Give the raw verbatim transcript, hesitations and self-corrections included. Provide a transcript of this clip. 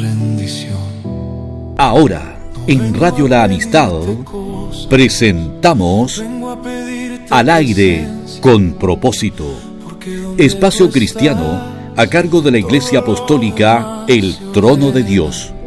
rendición. Ahora, en Radio La Amistad, presentamos Al Aire con Propósito, espacio cristiano a cargo de la Iglesia Apostólica El Trono de Dios.